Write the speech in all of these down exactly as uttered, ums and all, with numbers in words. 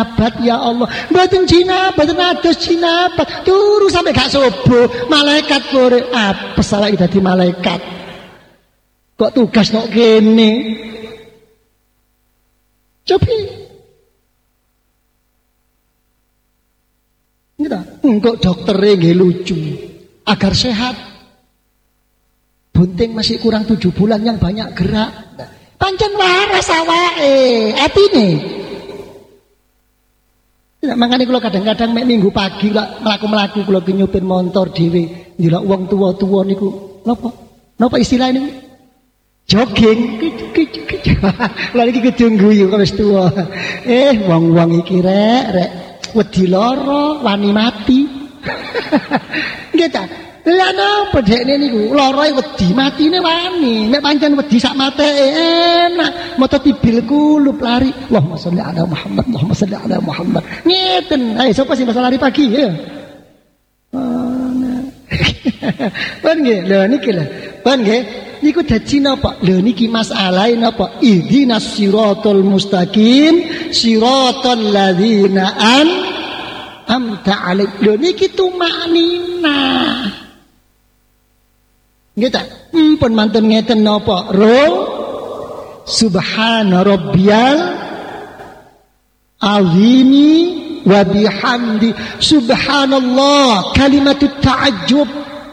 jinabat ya Allah. Mboten jinabat, mboten ados jinabat. Turu sampai gak subuh, malaikat kore apes awake dadi malaikat. Kok tugas nok kene? Cobi. Nggih engko doktere nggih lucu. Agar sehat. Bunting masih kurang tujuh bulan yang banyak gerak. Pancen waras awake, atine. Ya, makanya kalau kadang-kadang mek minggu pagi lah melaku-melaku kalau nyupir motor dhewe, ndelok wong tua-tua niku napa? Napa istilah niku? Jogging. Lah iki kudu guyu kok wis tuwa. Eh, wong-wong iki rek, rek wedi lara, wani mati. Nggih ta? Lah napa dekne niku? Lara wedi, matine wani. Nek pancen wedi sak mateke enak, moto tibil kulub lari. Allahumma sholli ala Muhammad, Allahumma sholli ala Muhammad. Ngeten. Ayo sapa sing bisa lari pagi ya? Ana. Pun nggih, lho niki lho. Pun nggih, niku dadi napa? Lho niki masalahe napa? Ihdinas siratal mustaqim, siratal ladzina an amta alaik. Lho niki tumaknina. Nggih ta? Mpun mantun ngeten napa? Ro Subhana rabbiyal azimi wa bihamdi. Subhanallah, kalimatut ta'ajjub.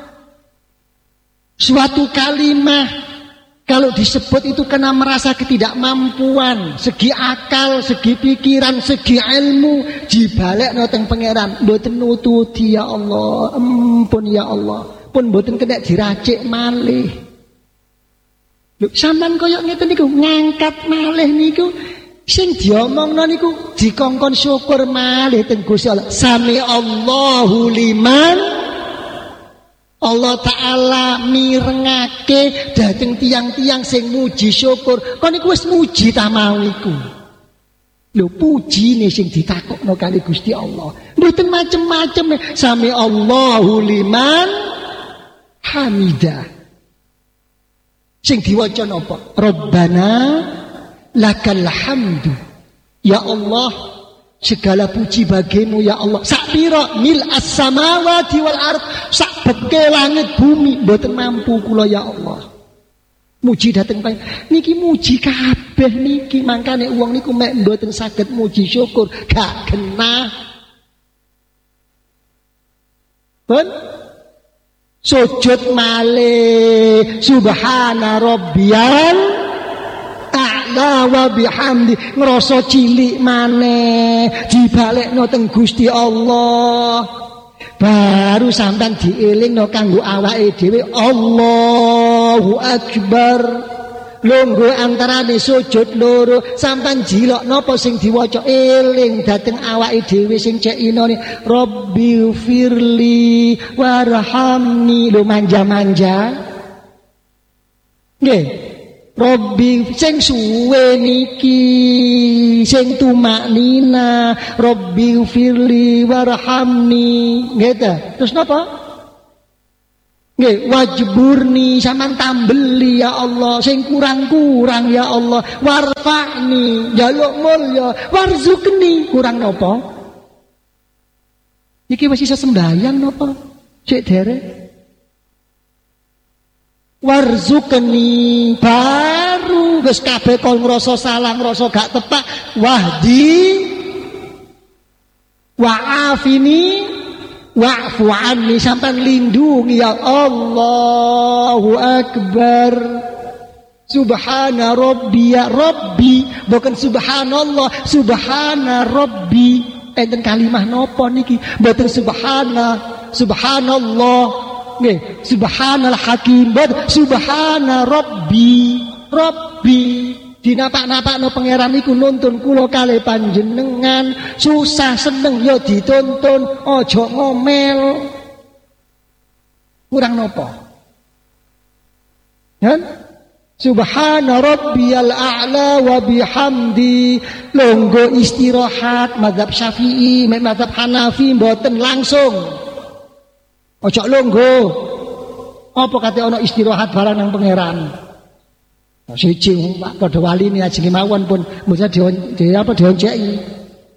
Suatu kalimat kalau disebut itu karena merasa ketidakmampuan, segi akal, segi pikiran, segi ilmu, dibalekno teng pangeran, mboten nututi ya Allah, ampun ya Allah. Pun mboten kena diracik malih. Lho sampean koyo ngeten niku ngangkat malih niku sing diomongno niku dikongkon syukur malih teng Gusti Allah. Sami Allahu liman Allah Ta'ala mirengake dhateng tiang-tiang sing muji syukur. Kon niku wis muji ta mau iku. Lho pujine sing ditakokno kali Gusti Allah. Mboten macem-macem. Sami Allahu liman hamidah. Sing diwaca napa? Rabbana lakal hamdu. Ya Allah, segala puji bagimu ya Allah. Sak pira mil as-samawati wal ard, sak beke langit bumi mboten mampu kula ya Allah. Muji dateng panjenengan. Niki muji kabeh niki, mangkane wong niku mek mboten saged muji syukur gak genah. Pun sujud malih subhana rabbiyal a'la wa bihamdi, ngrasa cilik maneh dibalekno teng Gusti Allah. Baru sampean dielingno kanggo awake dhewe Allahu Akbar. Longgo antarane sujud loro sampean jilok napa sing diwaca eling dhateng awake dhewe sing cek inone Rabbi firli warhamni. Lho manja-manja nggih Rabbi sing suwe niki sing tumaknina Rabbi firli warhamni nggih ta. Terus napa? Nggih, wajburni sampean tambeli ya Allah, sing kurang-kurang ya Allah, warfa'ni, njaluk mulya, warzukni, kurang napa? Iki wis iso sembahyang napa? Cek derek. Warzukni baru wis kabeh kon ngrasa salah, ngrasa gak tepak, wahdi wa'afini wa'fu anni, sampean lindungi ya Allahu Akbar. Subhana rabbi ya Rabbi, bukan subhanallah, subhana Rabbi. Enten kalimah napa niki? Mboten subhana, subhanallah. Nggih, subhanal hakim, boten subhana Rabbi. Rabbi dinapak-napakno pangeran iku nuntun kula kalih panjenengan, susah seneng ya dituntun, aja ngomel. Kurang napa? Kan? Subhana rabbiyal a'la wa bihamdi. Longgo istirahat mazhab Syafi'i, mazhab Hanafi mboten langsung. Aja longgo. Apa kate ana istirahat barang nang pangeran? Siji padha wali ni ajenge mawon pun mboten di apa dionceki.